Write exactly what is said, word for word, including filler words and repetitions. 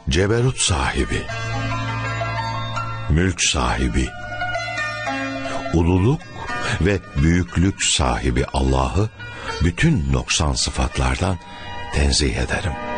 ceberut sahibi, mülk sahibi, ululuk ve büyüklük sahibi Allah'ı bütün noksan sıfatlardan tenzih ederim.